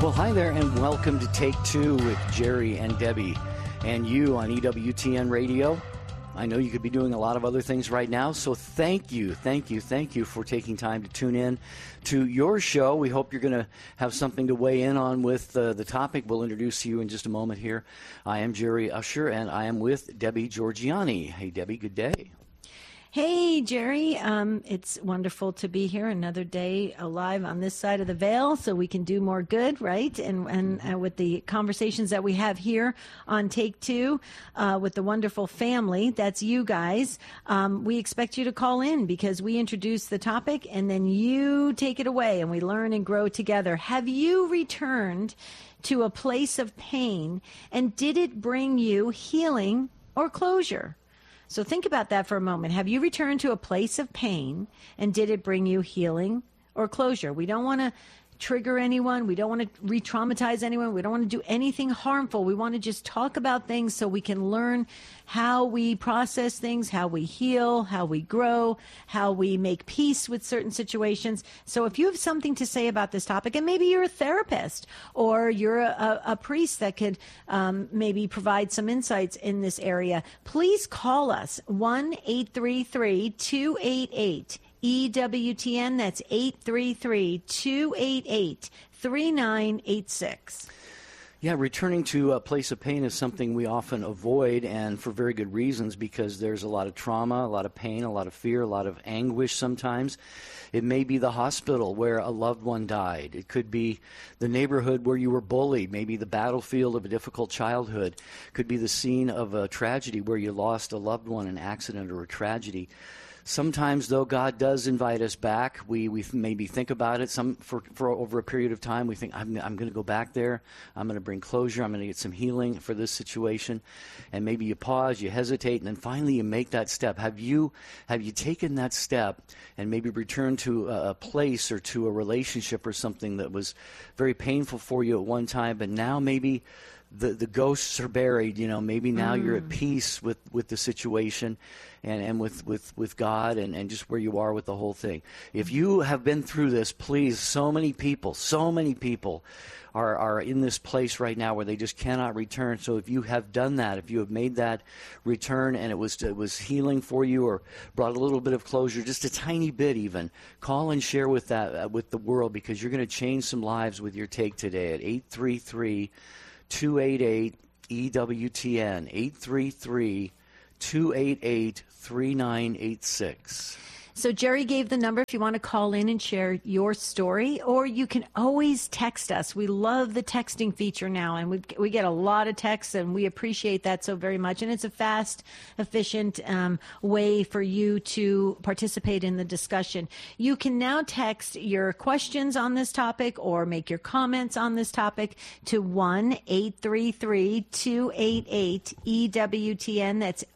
Well, hi there, and welcome to Take Two with Jerry and Debbie and you on EWTN Radio. I know you could be doing a lot of other things right now, so thank you for taking time to tune in to your show. We hope you're going to have something to weigh in on with the topic. We'll introduce you in just a moment here. I am Jerry Usher, and I am with Debbie Georgiani. Hey, Debbie, good day. Hey, Jerry. It's wonderful to be here another day alive on this side of the veil so we can do more good, right? And with the conversations that we have here on Take Two with the wonderful family, that's you guys, we expect you to call in because we introduce the topic and then you take it away and we learn and grow together. Have you returned to a place of pain and did it bring you healing or closure? So think about that for a moment. Have you returned to a place of pain and did it bring you healing or closure? We don't want to trigger anyone. We don't want to re-traumatize anyone. We don't want to do anything harmful. We want to just talk about things so we can learn how we process things, how we heal, how we grow, how we make peace with certain situations. So if you have something to say about this topic, and maybe you're a therapist or you're a priest that could maybe provide some insights in this area, please call us 1-833-288 EWTN. That's 833-288-3986. Yeah, returning to a place of pain is something we often avoid, and for very good reasons, because there's a lot of trauma, a lot of pain, a lot of fear, a lot of anguish sometimes. It may be the hospital where a loved one died. It could be the neighborhood where you were bullied, maybe the battlefield of a difficult childhood. It could be the scene of a tragedy where you lost a loved one, an accident or a tragedy. Sometimes, though, God does invite us back. We maybe think about it for over a period of time. We think, I'm going to go back there. I'm going to bring closure. I'm going to get some healing for this situation. And maybe you pause, you hesitate, and then finally you make that step. Have you taken that step and maybe returned to a place or to a relationship or something that was very painful for you at one time, but now maybe the ghosts are buried, maybe now you're at peace with the situation and with God and just where you are with the whole thing. If you have been through this, please, so many people are in this place right now where they just cannot return. So if you have done that, if you have made that return and it was healing for you or brought a little bit of closure, just a tiny bit even, call and share with with the world, because you're going to change some lives with your take today at 833-288-EWTN, 833-288-3986. So Jerry gave the number if you want to call in and share your story, or you can always text us. We love the texting feature now, and we get a lot of texts, and we appreciate that so very much. And it's a fast, efficient way for you to participate in the discussion. You can now text your questions on this topic or make your comments on this topic to 1-833-288-EWTN. That's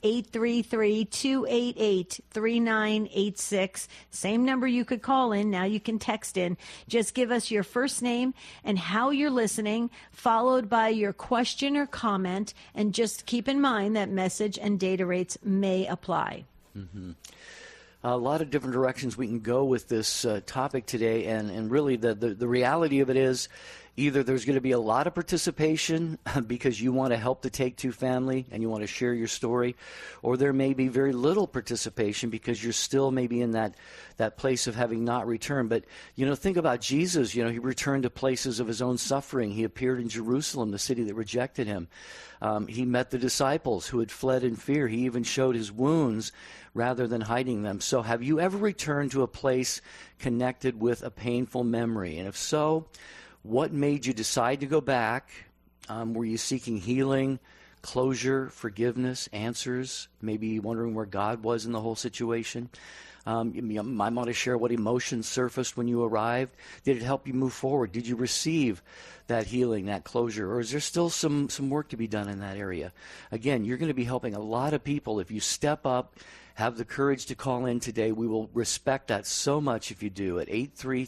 833-288-3986. Same number you could call in. Now you can text in. Just give us your first name and how you're listening, followed by your question or comment. And just keep in mind that message and data rates may apply. Mm-hmm. A lot of different directions we can go with this topic today. And really the reality of it is, either there's going to be a lot of participation because you want to help the Take Two family and you want to share your story, or there may be very little participation because you're still maybe in that place of having not returned. But, think about Jesus. He returned to places of his own suffering. He appeared in Jerusalem, the city that rejected him. He met the disciples who had fled in fear. He even showed his wounds rather than hiding them. So have you ever returned to a place connected with a painful memory? And if so, what made you decide to go back? Were you seeking healing, closure, forgiveness, answers? Maybe wondering where God was in the whole situation? You might want to share what emotions surfaced when you arrived. Did it help you move forward? Did you receive that healing, that closure? Or is there still some work to be done in that area? Again, you're going to be helping a lot of people if you step up, have the courage to call in today. We will respect that so much if you do at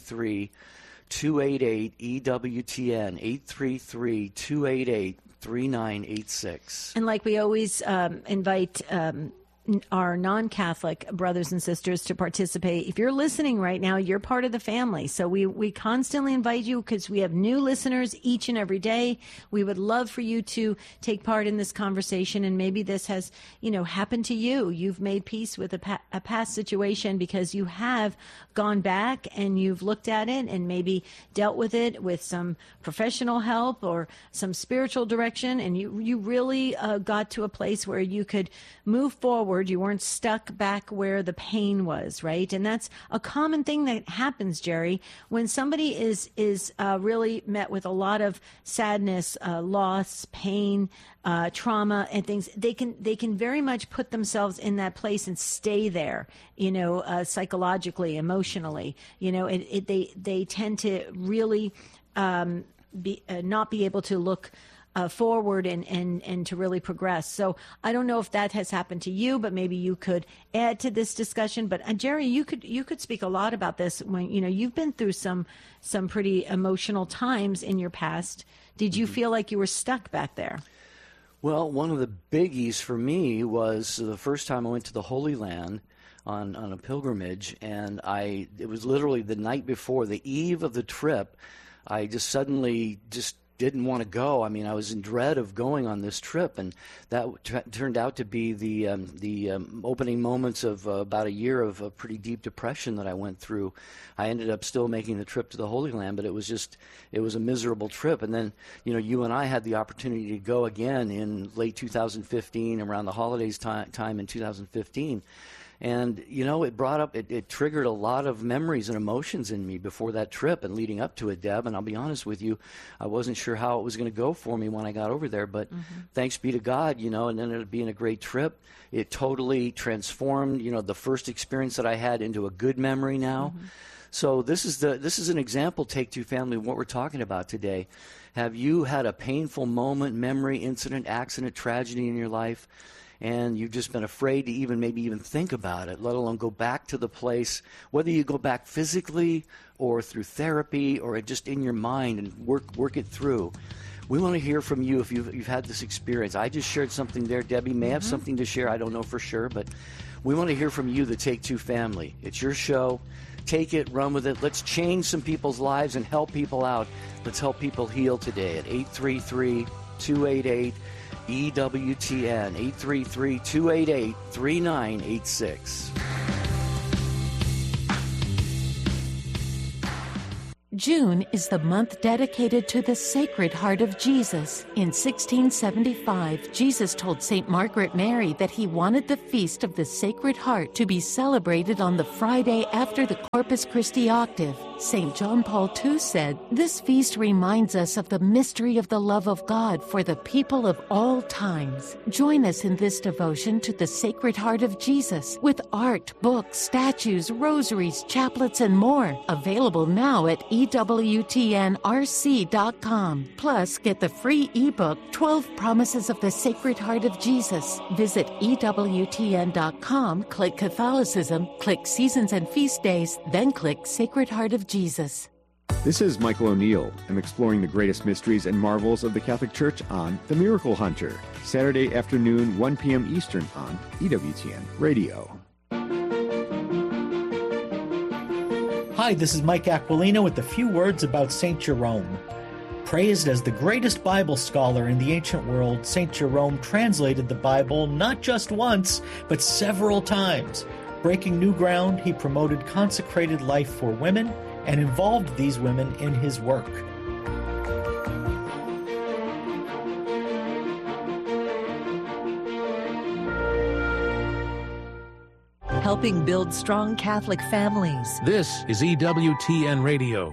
833-288-EWTN, 833-288-3986. And like we always invite our non-Catholic brothers and sisters to participate. If you're listening right now, you're part of the family. So we constantly invite you because we have new listeners each and every day. We would love for you to take part in this conversation, and maybe this has, happened to you. You've made peace with a past situation because you have gone back and you've looked at it and maybe dealt with it with some professional help or some spiritual direction, and you really got to a place where you could move forward. You weren't stuck back where the pain was, right? And that's a common thing that happens, Jerry, when somebody is really met with a lot of sadness, loss, pain, trauma, and things. They can very much put themselves in that place and stay there, psychologically, emotionally. They tend to really not be able to look forward and to really progress. So I don't know if that has happened to you, but maybe you could add to this discussion. But Jerry, you could speak a lot about this when you've been through some pretty emotional times in your past. Did you feel like you were stuck back there? Well, one of the biggies for me was the first time I went to the Holy Land on a pilgrimage, and it was literally the night before, the eve of the trip. I just suddenly didn't want to go. I mean, I was in dread of going on this trip, and that turned out to be the opening moments of about a year of a pretty deep depression that I went through. I ended up still making the trip to the Holy Land, but it was a miserable trip. And then, you and I had the opportunity to go again in late 2015, around the holidays time in 2015. And, it triggered a lot of memories and emotions in me before that trip and leading up to it, Deb. And I'll be honest with you, I wasn't sure how it was going to go for me when I got over there. But thanks be to God, it ended up being a great trip. It totally transformed, the first experience that I had into a good memory now. So this is an example, Take Two family, of what we're talking about today. Have you had a painful moment, memory, incident, accident, tragedy in your life, and you've just been afraid to maybe even think about it, let alone go back to the place, whether you go back physically or through therapy or just in your mind and work it through? We want to hear from you if you've had this experience. I just shared something there. Debbie may have something to share. I don't know for sure, but we want to hear from you, the Take Two family. It's your show. Take it, run with it. Let's change some people's lives and help people out. Let's help people heal today at 833-288 EWTN, 833-288-3986. June is the month dedicated to the Sacred Heart of Jesus. In 1675, Jesus told St. Margaret Mary that he wanted the Feast of the Sacred Heart to be celebrated on the Friday after the Corpus Christi octave. St. John Paul II said, "This feast reminds us of the mystery of the love of God for the people of all times." Join us in this devotion to the Sacred Heart of Jesus with art, books, statues, rosaries, chaplets, and more. Available now at EWTNRC.com. Plus, get the free ebook, 12 Promises of the Sacred Heart of Jesus. Visit EWTN.com, click Catholicism, click Seasons and Feast Days, then click Sacred Heart of Jesus. This is Michael O'Neill. I'm exploring the greatest mysteries and marvels of the Catholic Church on The Miracle Hunter, Saturday afternoon, 1 p.m. Eastern on EWTN Radio. Hi, this is Mike Aquilino with a few words about St. Jerome. Praised as the greatest Bible scholar in the ancient world, St. Jerome translated the Bible not just once, but several times. Breaking new ground, he promoted consecrated life for women and involved these women in his work. Helping build strong Catholic families. This is EWTN Radio.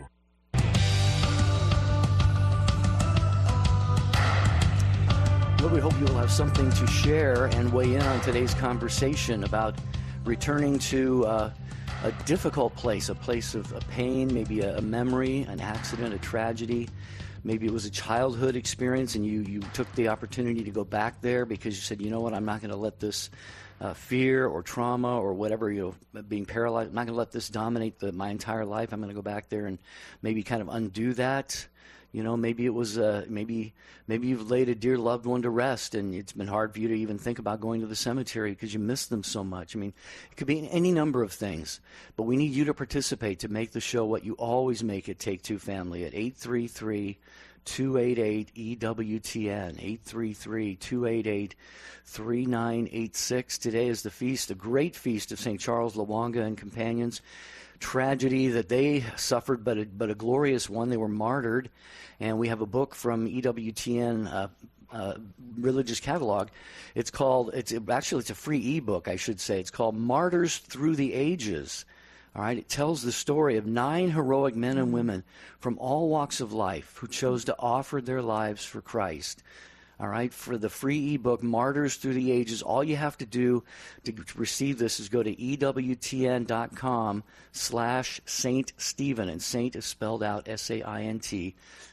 Well, we hope you will have something to share and weigh in on today's conversation about returning to a difficult place, a place of pain, maybe a memory, an accident, a tragedy. Maybe it was a childhood experience and you took the opportunity to go back there because you said, you know what, I'm not going to let this fear or trauma or whatever, being paralyzed, I'm not going to let this dominate my entire life. I'm going to go back there and maybe kind of undo that. You know, maybe it was maybe you've laid a dear loved one to rest, and it's been hard for you to even think about going to the cemetery because you miss them so much. I mean, it could be any number of things, but we need you to participate to make the show what you always make it. Take Two Family at 833-288-EWTN, 833-288-3986. Today is the feast, a great feast of St. Charles Lwanga and companions. Tragedy that they suffered, but a glorious one. They were martyred, and we have a book from EWTN religious catalog. It's called. It's a free ebook, I should say. It's called Martyrs Through the Ages. All right, it tells the story of 9 heroic men and women from all walks of life who chose to offer their lives for Christ. All right, for the free ebook, Martyrs Through the Ages, all you have to do to receive this is go to EWTN.com/Saint Stephen, and Saint is spelled out S-A-I-N-T,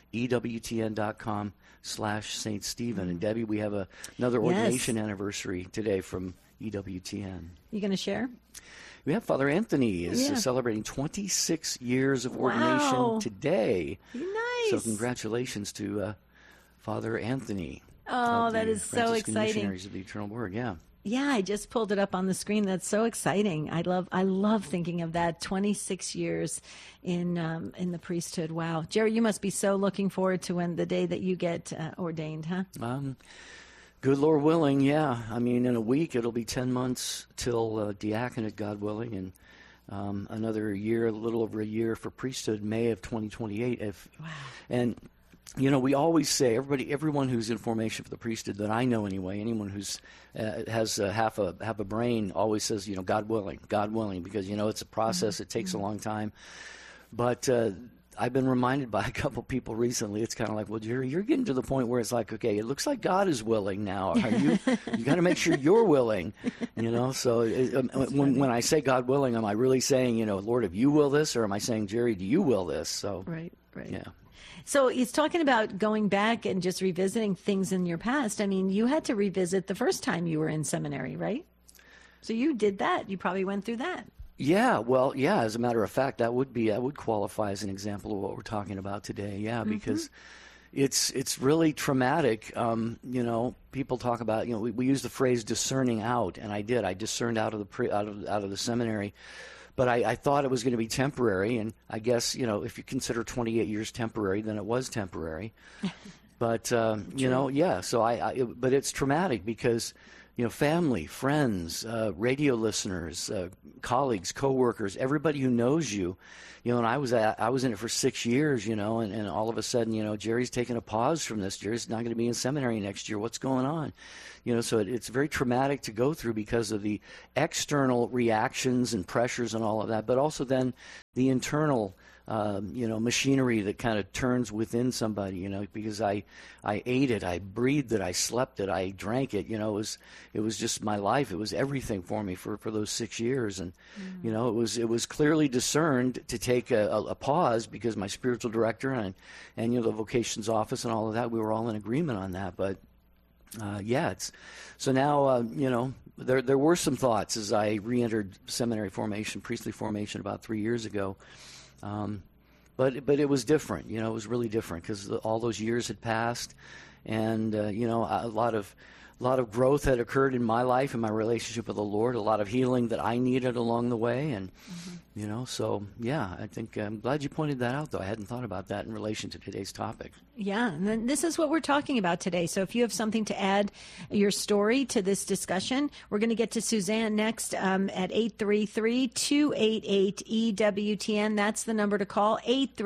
EWTN.com/Saint Stephen. And Debbie, we have another ordination anniversary today from EWTN. You going to share? We have Father Anthony is celebrating 26 years of ordination today. Nice. So congratulations to Father Anthony. Oh, that is so exciting. Missionaries of the Eternal Word, yeah. Yeah, I just pulled it up on the screen. That's so exciting. I love thinking of that. 26 years in the priesthood. Wow, Jerry, you must be so looking forward to the day that you get ordained, huh? Good Lord willing, yeah. I mean, in a week it'll be 10 months till diaconate, God willing, and another year, a little over a year for priesthood, May of 2028. Wow. And you know, we always say, everyone who's in formation for the priesthood that I know anyway, anyone who's has half a brain always says, you know, God willing, because, you know, it's a process. It takes a long time. But I've been reminded by a couple people recently, it's kind of like, well, Jerry, you're getting to the point where it's like, okay, it looks like God is willing now. You got to make sure you're willing, you know. So when I say God willing, am I really saying, you know, Lord, if you will this, or am I saying, Jerry, do you will this? So right. Yeah. So it's talking about going back and just revisiting things in your past. I mean, you had to revisit the first time you were in seminary, right? So you did that. You probably went through that. Yeah, well, yeah, as a matter of fact, that would qualify as an example of what we're talking about today. Yeah, because it's really traumatic. You know, people talk about, you know, we use the phrase discerning out, and I did. I discerned out of the seminary. But I thought it was going to be temporary, and I guess, you know, if you consider 28 years temporary, then it was temporary. But, you know, yeah, so but it's traumatic because, you know, family, friends, radio listeners, colleagues, coworkers, everybody who knows you, you know, and I was in it for 6 years, you know, and all of a sudden, you know, Jerry's taking a pause from this. Jerry's not going to be in seminary next year. What's going on? You know, so it's very traumatic to go through because of the external reactions and pressures and all of that, but also then the internal, you know, machinery that kind of turns within somebody, you know, because I ate it, I breathed it, I slept it, I drank it, you know, it was just my life. It was everything for me for those 6 years. And, you know, it was clearly discerned to take a pause because my spiritual director and, you know, the vocations office and all of that, we were all in agreement on that. But, yeah, so now, you know, there were some thoughts as I re-entered seminary formation, priestly formation about 3 years ago. But it was different, you know, it was really different because all those years had passed, and, you know, a lot of growth had occurred in my life and my relationship with the Lord, a lot of healing that I needed along the way. And, you know, so, yeah, I think I'm glad you pointed that out, though. I hadn't thought about that in relation to today's topic. Yeah, and then this is what we're talking about today. So if you have something to add your story to this discussion, we're going to get to Suzanne next at 833-288-EWTN. That's the number to call,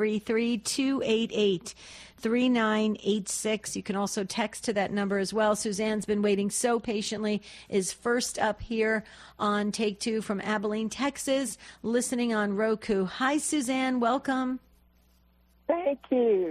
833-288-3986. You can also text to that number as well. Suzanne's been waiting so patiently, is first up here on Take Two from Abilene, Texas, listening on Roku. Hi, Suzanne. Welcome. Thank you.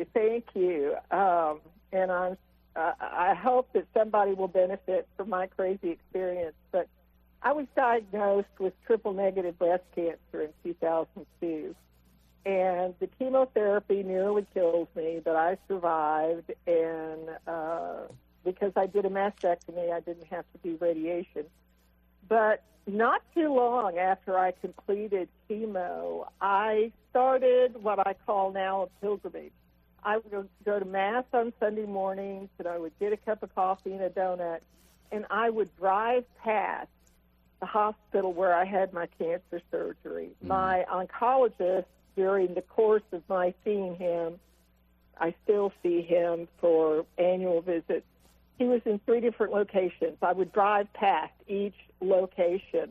And I hope that somebody will benefit from my crazy experience. But I was diagnosed with triple-negative breast cancer in 2002. And the chemotherapy nearly killed me, but I survived. And because I did a mastectomy, I didn't have to do radiation. But not too long after I completed chemo, I started what I call now a pilgrimage. I would go to Mass on Sunday mornings, and I would get a cup of coffee and a donut, and I would drive past the hospital where I had my cancer surgery. My oncologist, during the course of my seeing him, I still see him for annual visits. He was in 3 different locations. I would drive past each location.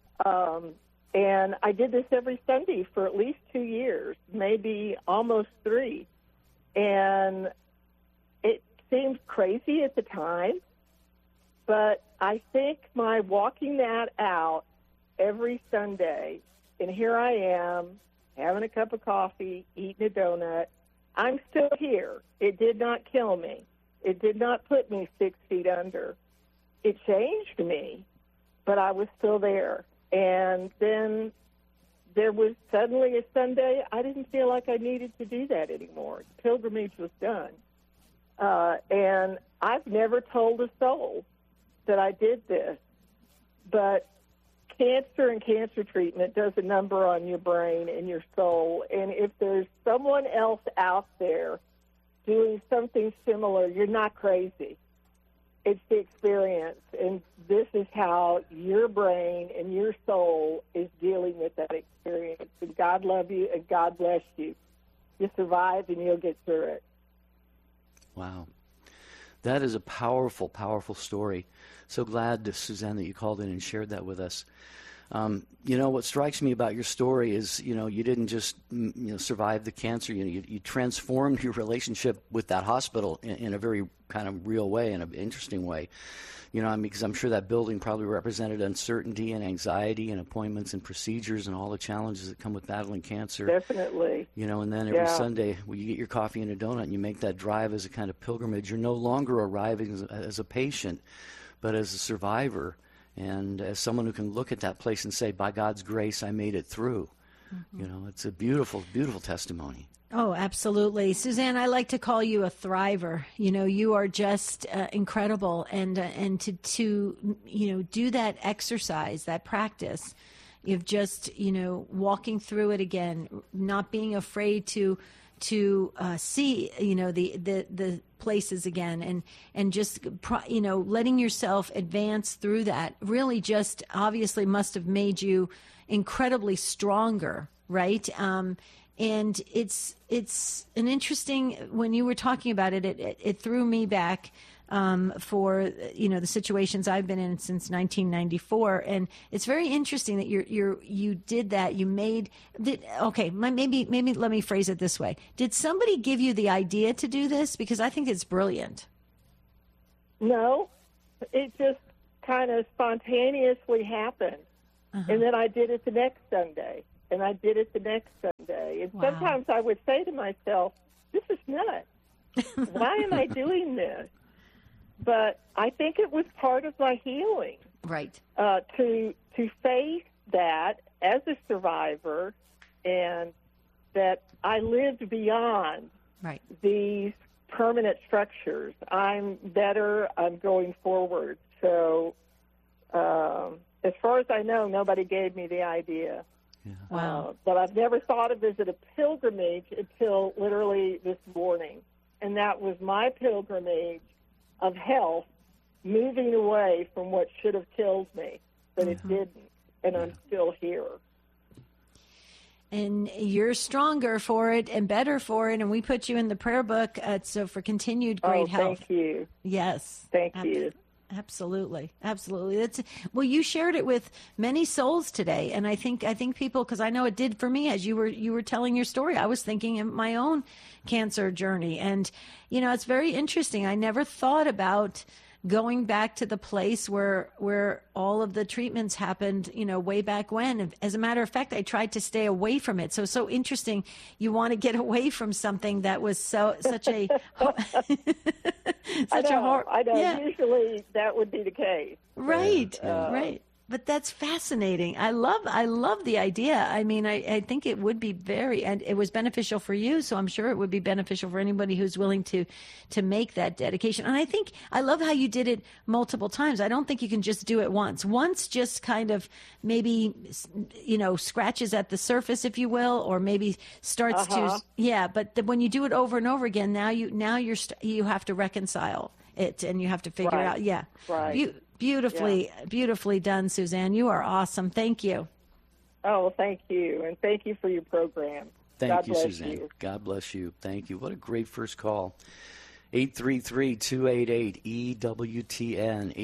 And I did this every Sunday for at least 2 years, maybe almost 3. And it seemed crazy at the time, but I think my walking that out every Sunday, and here I am having a cup of coffee, eating a donut, I'm still here. It did not kill me. It did not put me 6 feet under. It changed me, but I was still there. And then there was suddenly a Sunday, I didn't feel like I needed to do that anymore. The pilgrimage was done. And I've never told a soul that I did this. But cancer and cancer treatment does a number on your brain and your soul. And if there's someone else out there doing something similar, you're not crazy. It's the experience, and this is how your brain and your soul is dealing with that experience. And God love you, and God bless you. You survive, and you'll get through it. Wow. That is a powerful, powerful story. So glad, Suzanne, that you called in and shared that with us. What strikes me about your story is, you didn't just, survive the cancer. You transformed your relationship with that hospital in a very kind of real way, in an interesting way. Because I'm sure that building probably represented uncertainty and anxiety and appointments and procedures and all the challenges that come with battling cancer. Definitely. And then every Sunday when you get your coffee and a donut and you make that drive as a kind of pilgrimage, you're no longer arriving as a patient, but as a survivor. And as someone who can look at that place and say, by God's grace, I made it through. Mm-hmm. It's a beautiful, beautiful testimony. Oh, absolutely. Suzanne, I like to call you a thriver. You are just incredible. And to do that exercise, that practice of just, walking through it again, not being afraid to see, the places again, and just, letting yourself advance through that really just obviously must have made you incredibly stronger, right? And it's an interesting, when you were talking about it, it threw me back for the situations I've been in since 1994, and it's very interesting that you did that. You maybe let me phrase it this way: did somebody give you the idea to do this? Because I think it's brilliant. No, it just kind of spontaneously happened, and then I did it the next Sunday, and I did it the next Sunday, and sometimes I would say to myself, "This is nuts. Why am I doing this?" But I think it was part of my healing, right? To face that as a survivor, and that I lived beyond these permanent structures. I'm better. I'm going forward. So, as far as I know, nobody gave me the idea. Yeah. Wow. But I've never thought of it as a pilgrimage until literally this morning, and that was my pilgrimage of health, moving away from what should have killed me, but it didn't, and I'm still here. And you're stronger for it and better for it, and we put you in the prayer book, so for continued great health. Thank you. Yes. Thank you. Absolutely. Well, you shared it with many souls today, and I think people, because I know it did for me as you were telling your story. I was thinking of my own cancer journey, and it's very interesting. I never thought about going back to the place where all of the treatments happened, way back when. As a matter of fact, I tried to stay away from it. So interesting. You want to get away from something that was such a horror. I know. Yeah. Usually that would be the case. Right. But that's fascinating. I love the idea. I mean, I think it would be and it was beneficial for you, so I'm sure it would be beneficial for anybody who's willing to make that dedication. And I love how you did it multiple times. I don't think you can just do it once. Once just kind of maybe, scratches at the surface, if you will, or maybe starts but when you do it over and over again, now you have to reconcile it, and you have to figure out. Yeah. Right. Beautifully done, Suzanne. You are awesome. Thank you. Oh, thank you. And thank you for your program. Thank you, Suzanne. God bless you. Thank you. What a great first call. 833-288-EWTN,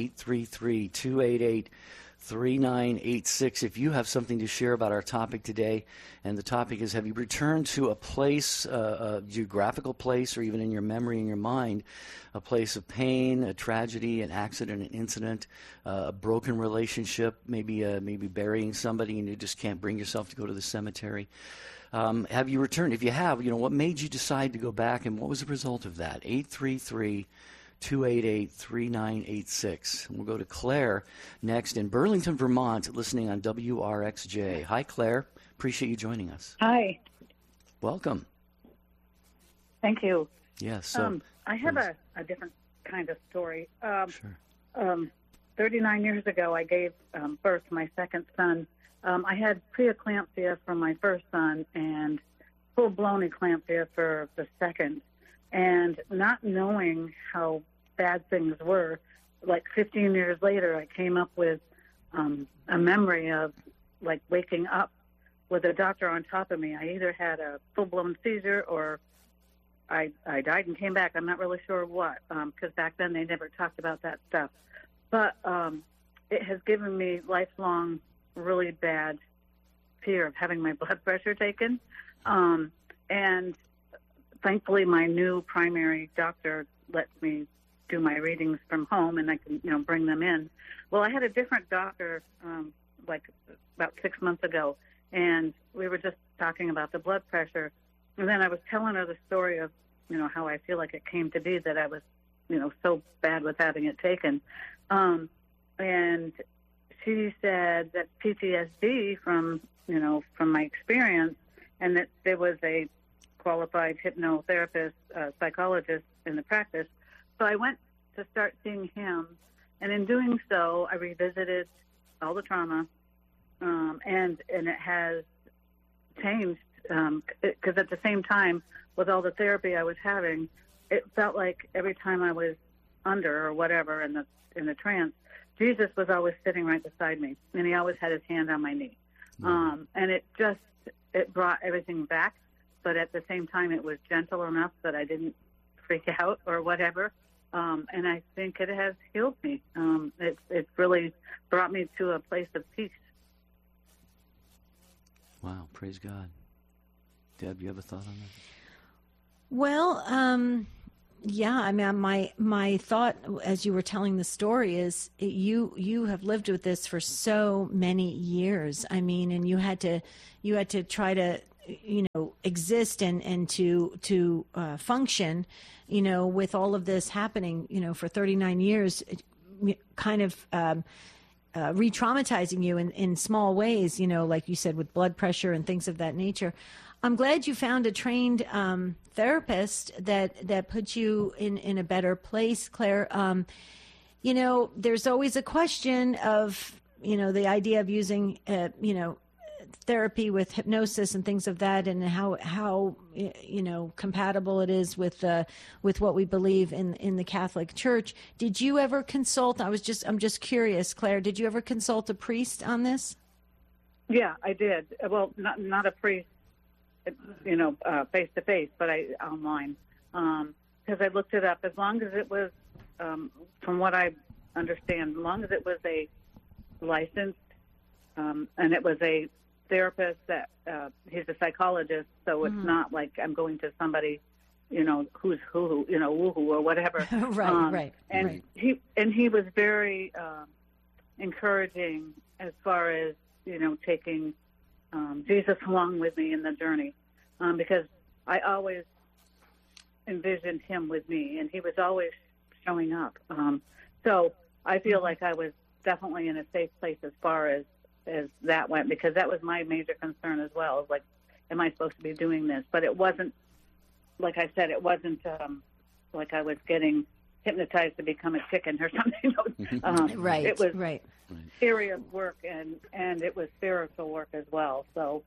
833-288-3986. If you have something to share about our topic today, and the topic is, have you returned to a place, a geographical place, or even in your memory, in your mind, a place of pain, a tragedy, an accident, an incident, a broken relationship, maybe burying somebody and you just can't bring yourself to go to the cemetery? Have you returned? If you have, what made you decide to go back, and what was the result of that? 833-288-3986. We'll go to Claire next in Burlington, Vermont, listening on WRXJ. Hi, Claire. Appreciate you joining us. Hi. Welcome. Thank you. Yes. So I have a different kind of story. Sure. 39 years ago, I gave birth to my second son. I had preeclampsia for my first son and full-blown eclampsia for the second. And not knowing how bad things were, like 15 years later, I came up with a memory of, like, waking up with a doctor on top of me. I either had a full-blown seizure or I died and came back. I'm not really sure what, because back then they never talked about that stuff. But it has given me lifelong really bad fear of having my blood pressure taken. And thankfully, my new primary doctor lets me do my readings from home, and I can, bring them in. Well, I had a different doctor, like about 6 months ago, and we were just talking about the blood pressure. And then I was telling her the story of, how I feel like it came to be that I was, so bad with having it taken. And she said that PTSD from my experience, and that there was a qualified hypnotherapist, psychologist in the practice. So I went to start seeing him, and in doing so, I revisited all the trauma, and it has changed, because at the same time, with all the therapy I was having, it felt like every time I was under or whatever in the trance, Jesus was always sitting right beside me, and he always had his hand on my knee. And it brought everything back, but at the same time, it was gentle enough that I didn't freak out or whatever. And I think it has healed me. It's really brought me to a place of peace. Wow, praise God. Deb, you have a thought on that? Well, yeah, I mean, my thought as you were telling the story is you have lived with this for so many years. I mean, and you had to try to exist and to function, with all of this happening, for 39 years, kind of re-traumatizing you in small ways, like you said, with blood pressure and things of that nature. I'm glad you found a trained therapist that puts you in a better place, Claire. There's always a question of, the idea of using, therapy with hypnosis and things of that, and how compatible it is with what we believe in the Catholic Church. Did you ever consult? I'm just curious, Claire. Did you ever consult a priest on this? Yeah, I did. Well, not a priest, face to face, but online, because I looked it up. As long as it was, from what I understand, as long as it was a licensed, and it was a therapist that he's a psychologist, so it's not like I'm going to somebody, who's who, woohoo or whatever. Right. And he was very encouraging as far as taking Jesus along with me in the journey, because I always envisioned him with me, and he was always showing up. So I feel like I was definitely in a safe place as far as that went, because that was my major concern as well. Like, am I supposed to be doing this? But it wasn't, like I said, it wasn't like I was getting hypnotized to become a chicken or something. Right. It was right. serious work, and it was spiritual work as well. So,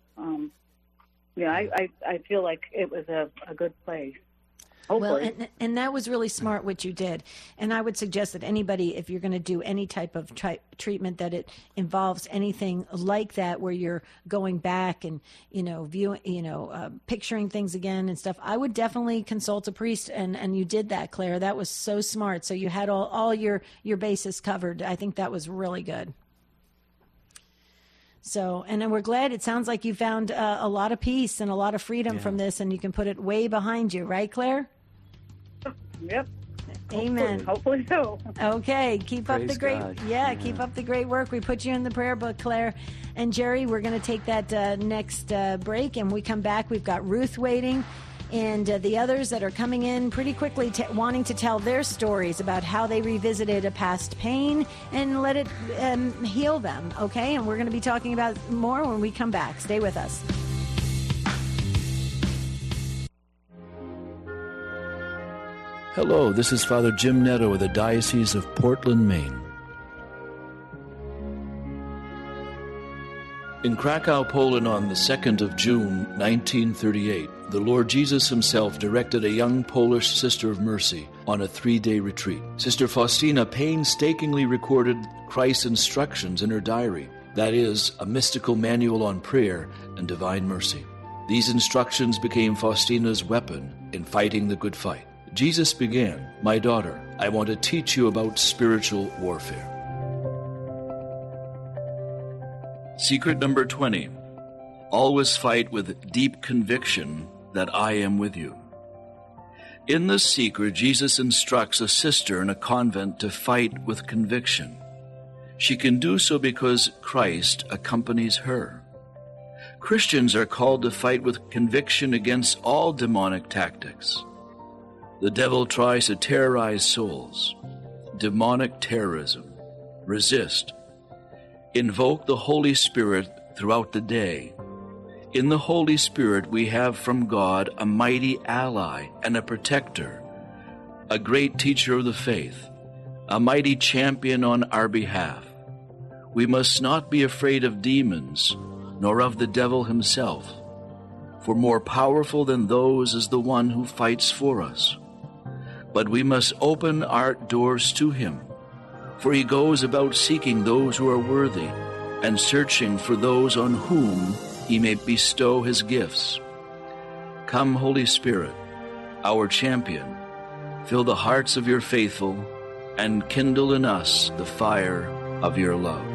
I feel like it was a good place. Hopefully. Well, and that was really smart what you did. And I would suggest that anybody, if you're going to do any type of treatment that it involves anything like that, where you're going back and, viewing, picturing things again and stuff, I would definitely consult a priest. And you did that, Claire. That was so smart. So you had all your bases covered. I think that was really good. So, and then we're glad. It sounds like you found a lot of peace and a lot of freedom from this, and you can put it way behind you, right, Claire? Yep. Amen. Hopefully so. Okay, keep up the great, God. keep up the great work. We put you in the prayer book, Claire. And Jerry, we're going to take that next break, and we come back. We've got Ruth waiting, and the others that are coming in pretty quickly, wanting to tell their stories about how they revisited a past pain and let it heal them. Okay, and we're going to be talking about more when we come back. Stay with us. Hello, this is Father Jim Netto of the Diocese of Portland, Maine. In Krakow, Poland on the 2nd of June, 1938, the Lord Jesus himself directed a young Polish Sister of Mercy on a 3-day retreat. Sister Faustina painstakingly recorded Christ's instructions in her diary, that is, a mystical manual on prayer and divine mercy. These instructions became Faustina's weapon in fighting the good fight. Jesus began, "My daughter, I want to teach you about spiritual warfare." Secret number 20. Always fight with deep conviction that I am with you. In this secret, Jesus instructs a sister in a convent to fight with conviction. She can do so because Christ accompanies her. Christians are called to fight with conviction against all demonic tactics. The devil tries to terrorize souls. Demonic terrorism. Resist. Invoke the Holy Spirit throughout the day. In the Holy Spirit, we have from God a mighty ally and a protector, a great teacher of the faith, a mighty champion on our behalf. We must not be afraid of demons, nor of the devil himself, for more powerful than those is the one who fights for us. But we must open our doors to him, for he goes about seeking those who are worthy and searching for those on whom he may bestow his gifts. Come, Holy Spirit, our champion, fill the hearts of your faithful and kindle in us the fire of your love.